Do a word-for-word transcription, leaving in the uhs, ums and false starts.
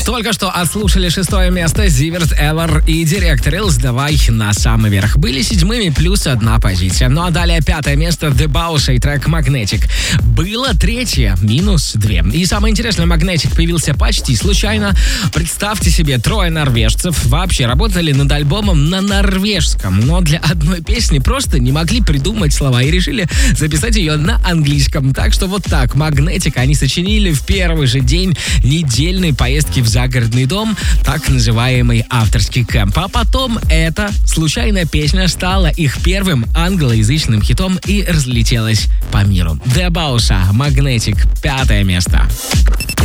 Только что отслушали шестое место Зиверт, Эвер и Директорилс. Давай на самый верх. Были седьмыми, плюс одна позиция. Ну а далее пятое место The Bausha и трек Magnetic. Было третье, минус две. И самое интересное, Magnetic появился почти случайно. Представьте себе, трое норвежцев вообще работали над альбомом на норвежском, но для одной песни просто не могли придумать слова и решили записать ее на английском. Так что вот так Magnetic они сочинили в первый же день недельной поездки в загородный дом, так называемый авторский кэмп. А потом эта случайная песня стала их первым англоязычным хитом и разлетелась по миру. The Bausha, Magnetic, пятое место.